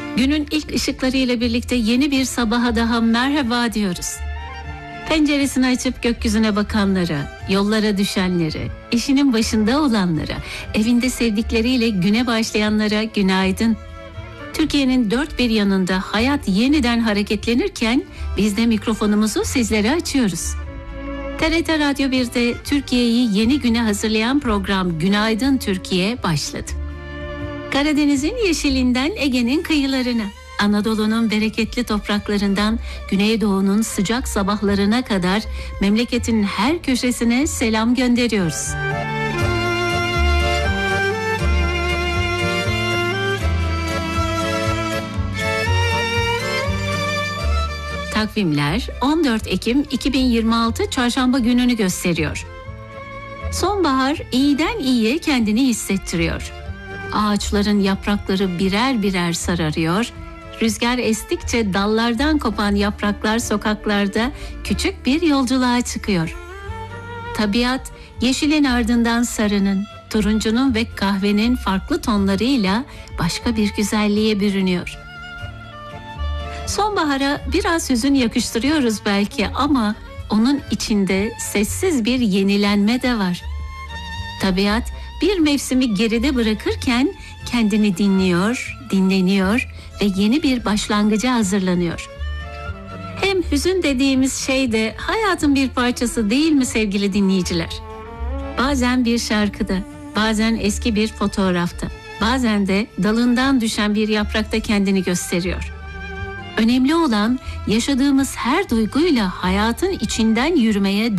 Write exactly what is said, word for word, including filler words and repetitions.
Günün ilk ışıklarıyla birlikte yeni bir sabaha daha merhaba diyoruz. Penceresini açıp gökyüzüne bakanlara, yollara düşenlere, işinin başında olanlara, evinde sevdikleriyle güne başlayanlara günaydın. Türkiye'nin dört bir yanında hayat yeniden hareketlenirken biz de mikrofonumuzu sizlere açıyoruz. T R T Radyo bir'de Türkiye'yi yeni güne hazırlayan program Günaydın Türkiye başladı. Karadeniz'in yeşilinden Ege'nin kıyılarına, Anadolu'nun bereketli topraklarından Güneydoğu'nun sıcak sabahlarına kadar memleketin her köşesine selam gönderiyoruz. Takvimler on dört Ekim iki bin yirmi altı Çarşamba gününü gösteriyor. Sonbahar iyiden iyiye kendini hissettiriyor. Ağaçların yaprakları birer birer sararıyor. Rüzgar estikçe dallardan kopan yapraklar sokaklarda küçük bir yolculuğa çıkıyor. Tabiat yeşilin ardından sarının, turuncunun ve kahvenin farklı tonlarıyla başka bir güzelliğe bürünüyor. Sonbahara biraz hüzün yakıştırıyoruz belki ama onun içinde sessiz bir yenilenme de var. Tabiat bir mevsimi geride bırakırken kendini dinliyor, dinleniyor ve yeni bir başlangıca hazırlanıyor. Hem hüzün dediğimiz şey de hayatın bir parçası değil mi sevgili dinleyiciler? Bazen bir şarkıda, bazen eski bir fotoğrafta, bazen de dalından düşen bir yaprakta kendini gösteriyor. Önemli olan yaşadığımız her duyguyla hayatın içinden yürümeye